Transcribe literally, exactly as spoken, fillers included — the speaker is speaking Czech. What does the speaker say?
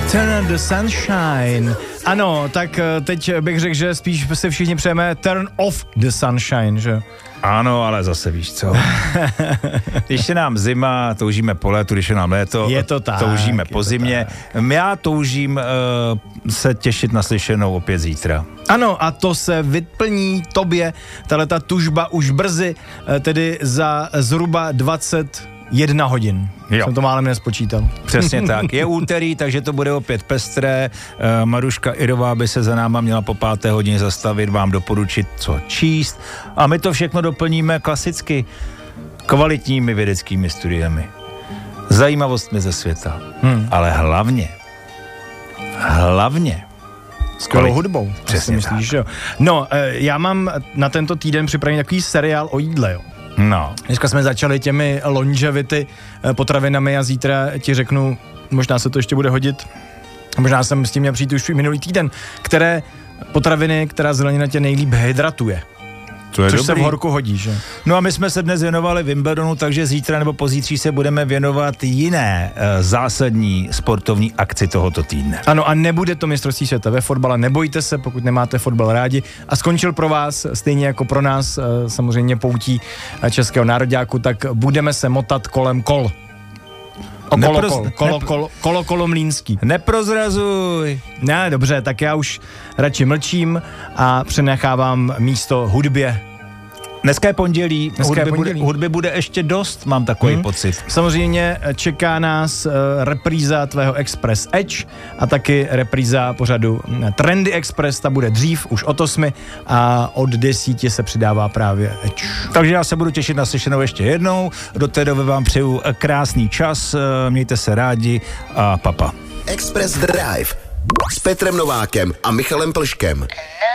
Turn on the sunshine. Ano, tak teď bych řekl, že spíš si všichni přejeme turn off the sunshine, že? Ano, ale zase víš co. Když je nám zima, toužíme po létu, když je nám léto, je to tak, toužíme po zimě. Já toužím uh, se těšit na slyšenou opět zítra. Ano, a to se vyplní tobě, tahleta tužba už brzy, tedy za zhruba dvacet jedna hodin. Jo. Jsem to málem nespočítal. Přesně tak. Je úterý, takže to bude opět pestré. Maruška Irová by se za náma měla po páté hodině zastavit, vám doporučit, co číst. A my to všechno doplníme klasicky kvalitními vědeckými studiemi. Zajímavostmi ze světa. Hmm. Ale hlavně, hlavně skvělou hudbou. Přesně myslíš, jo. No, já mám na tento týden připravený takový seriál o jídle, jo. No. Dneska jsme začali těmi longevity potravinami a zítra ti řeknu, možná se to ještě bude hodit, možná jsem s tím měl přijít už minulý týden, které potraviny, která zelenina tě nejlíp hydratuje. To je což dobrý. se v horku hodí, že? No a my jsme se dnes věnovali Wimbledonu, takže zítra nebo pozítří se budeme věnovat jiné e, zásadní sportovní akci tohoto týdne. Ano, a nebude to mistrovství světa ve fotbale, nebojte se, pokud nemáte fotbal rádi. A skončil pro vás, stejně jako pro nás, e, samozřejmě poutí českého nároďáku, tak budeme se motat kolem kol. O kolo, Neproz... kol, kolo, Nepro... kolo, kolo, kolo mlýnský. Neprozrazuj. Ne, dobře, tak já už radši mlčím a přenechávám místo hudbě. Dneska je pondělí, Dneska hudby, je pondělí. Bude, hudby bude ještě dost, mám takový hmm. pocit. Samozřejmě čeká nás uh, repríza tvého Express Edge a taky repríza pořadu Trendy Express, ta bude dřív, už od osmi a od desíti se přidává právě Edge. Takže já se budu těšit na slyšenou ještě jednou, do té doby vám přeju krásný čas, mějte se rádi a papa. Express Drive s Petrem Novákem a Michalem Plškem.